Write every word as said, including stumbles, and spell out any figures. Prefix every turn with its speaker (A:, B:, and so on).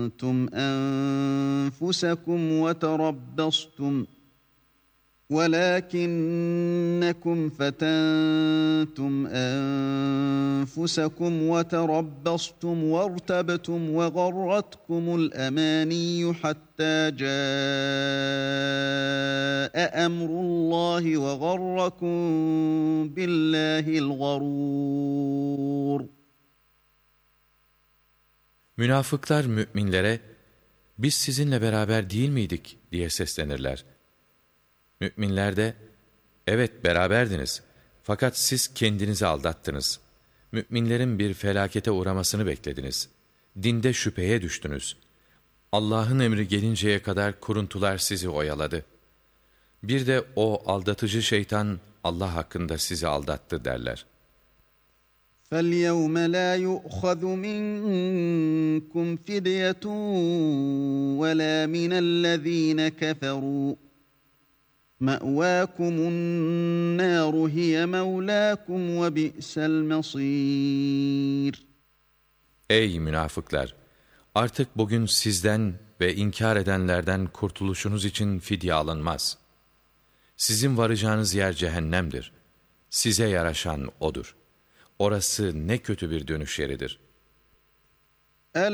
A: فَتَنْتُمْ أَنفُسَكُمْ وَتَرَبَّصْتُمْ وَلَكِنَّكُمْ فَتَنْتُمْ أَنفُسَكُمْ وَتَرَبَّصْتُمْ وَارْتَبْتُمْ وَغَرَّتْكُمُ الْأَمَانِيُّ حَتَّى جَاءَ أَمْرُ اللّٰهِ وَغَرَّكُمْ بِاللّٰهِ الْغَرُورُ.
B: Münafıklar müminlere, biz sizinle beraber değil miydik diye seslenirler. Müminler de, evet beraberdiniz fakat siz kendinizi aldattınız. Müminlerin bir felakete uğramasını beklediniz. Dinde şüpheye düştünüz. Allah'ın emri gelinceye kadar kuruntular sizi oyaladı. Bir de o aldatıcı şeytan Allah hakkında sizi aldattı derler.
A: فَالْيَوْمَ لَا يُؤْخَذُ مِنْكُمْ فِدْيَةٌ وَلَا مِنَ الَّذ۪ينَ كَفَرُوا مَأْوَاكُمُ النَّارُ هِيَ مَوْلَاكُمْ وَبِئْسَ الْمَصِيرُ.
B: Ey münafıklar! Artık bugün sizden ve inkar edenlerden kurtuluşunuz için fidye alınmaz. Sizin varacağınız yer cehennemdir. Size yaraşan odur. Orası ne kötü bir dönüş yeridir.